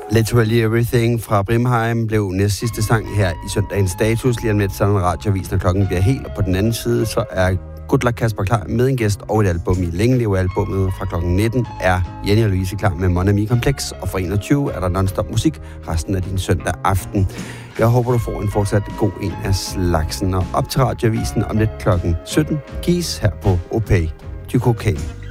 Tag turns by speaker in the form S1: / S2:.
S1: Literally Everything fra Brimheim blev næst sidste sang her i søndagens status. Lige om lidt sådan en radioavis, når klokken bliver helt. Og på den anden side, så er Good Luck Kasper klar med en gæst og et album i Længe Leve albummet. Fra klokken 19 er Jenny og Louise klar med Mon Ami Kompleks. Og fra 21 er der non-stop musik resten af din søndag aften. Jeg håber, du får en fortsat god en af slagsen. Og op til radioavisen om lidt klokken 17 gives her på OP. Du cocaine.